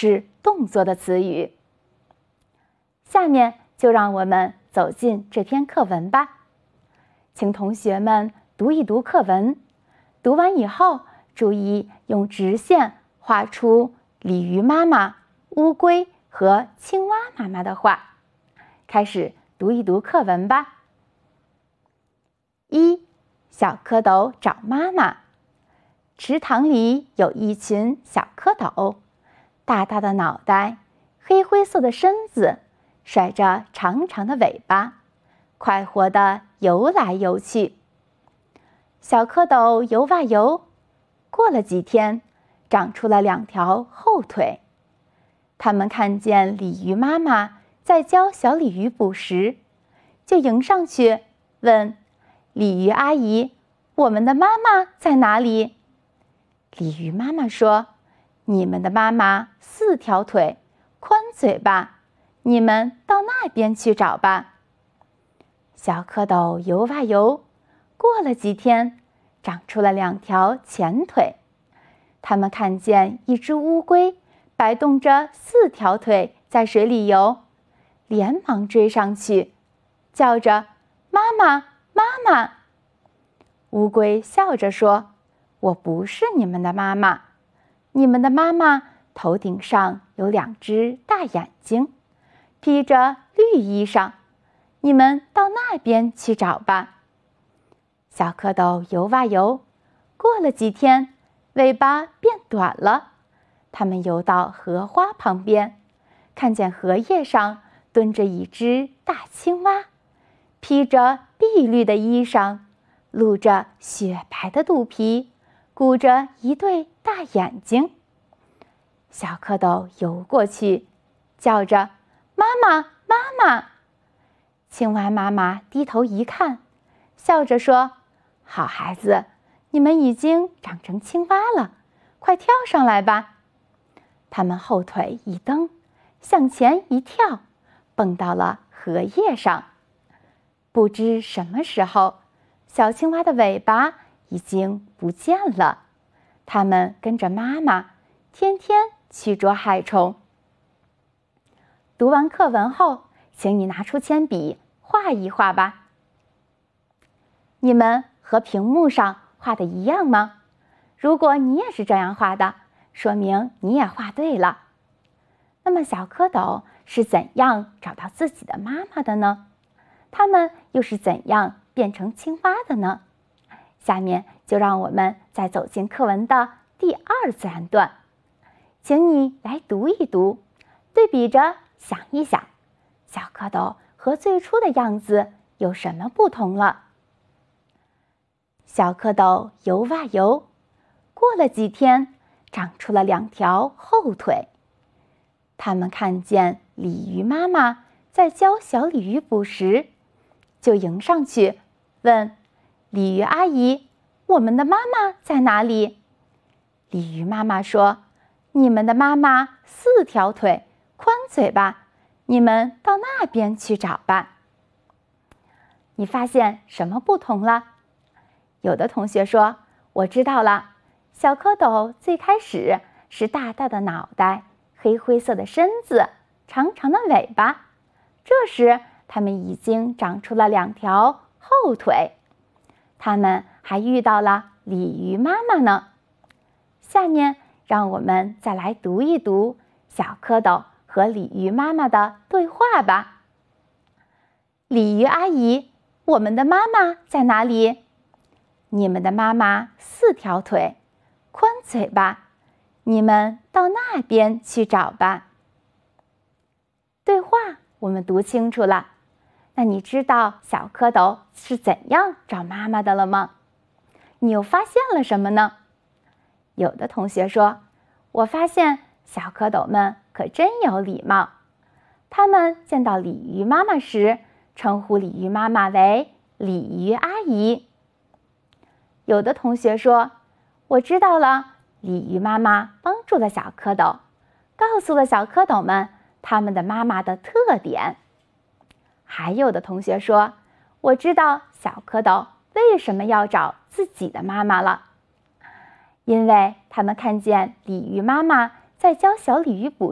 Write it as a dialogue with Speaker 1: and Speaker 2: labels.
Speaker 1: 是动作的词语。下面就让我们走进这篇课文吧。请同学们读一读课文，读完以后，注意用直线画出鲤鱼妈妈、乌龟和青蛙妈妈的画。开始读一读课文吧。一，小蝌蚪找妈妈。池塘里有一群小蝌蚪，大大的脑袋，黑灰色的身子，甩着长长的尾巴，快活地游来游去。小蝌蚪游啊游，过了几天，长出了2条后腿。它们看见鲤鱼妈妈在教小鲤鱼捕食，就迎上去问：“鲤鱼阿姨，我们的妈妈在哪里？”鲤鱼妈妈说：“你们的妈妈4条腿，宽嘴巴，你们到那边去找吧。”小蝌蚪游啊游，过了几天，长出了2条前腿。它们看见一只乌龟摆动着4条腿在水里游，连忙追上去，叫着：“妈妈，妈妈！”乌龟笑着说：“我不是你们的妈妈，你们的妈妈头顶上有2只大眼睛，披着绿衣裳，你们到那边去找吧。”小蝌蚪游啊游，过了几天，尾巴变短了，它们游到荷花旁边，看见荷叶上蹲着一只大青蛙，披着碧绿的衣裳，露着雪白的肚皮，鼓着一对大眼睛。小蝌蚪游过去，叫着：“妈妈，妈妈！”青蛙妈妈低头一看，笑着说：“好孩子，你们已经长成青蛙了，快跳上来吧。”它们后腿一蹬，向前一跳，蹦到了荷叶上。不知什么时候，小青蛙的尾巴已经不见了。它们跟着妈妈，天天去捉害虫。读完课文后，请你拿出铅笔画一画吧。你们和屏幕上画的一样吗？如果你也是这样画的，说明你也画对了。那么小蝌蚪是怎样找到自己的妈妈的呢？它们又是怎样变成青蛙的呢？下面就让我们再走进课文的第2自然段，请你来读一读，对比着想一想，小蝌蚪和最初的样子有什么不同了？小蝌蚪游啊游，过了几天，长出了2条后腿。它们看见鲤鱼妈妈在教小鲤鱼捕食，就迎上去问：“鲤鱼阿姨，我们的妈妈在哪里？”鲤鱼妈妈说：“你们的妈妈4条腿，宽嘴巴，你们到那边去找吧。”你发现什么不同了？有的同学说：“我知道了，小蝌蚪最开始是大大的脑袋，黑灰色的身子，长长的尾巴，这时它们已经长出了2条后腿。它们还遇到了鲤鱼妈妈呢。”下面让我们再来读一读小蝌蚪和鲤鱼妈妈的对话吧。鲤鱼阿姨，我们的妈妈在哪里？你们的妈妈4条腿，宽嘴巴，你们到那边去找吧。对话我们读清楚了，那你知道小蝌蚪是怎样找妈妈的了吗？你又发现了什么呢？有的同学说：“我发现小蝌蚪们可真有礼貌，他们见到鲤鱼妈妈时，称呼鲤鱼妈妈为鲤鱼阿姨。”有的同学说：“我知道了，鲤鱼妈妈帮助了小蝌蚪，告诉了小蝌蚪们它们的妈妈的特点。”还有的同学说：“我知道小蝌蚪为什么要找自己的妈妈了，因为他们看见鲤鱼妈妈在教小鲤鱼捕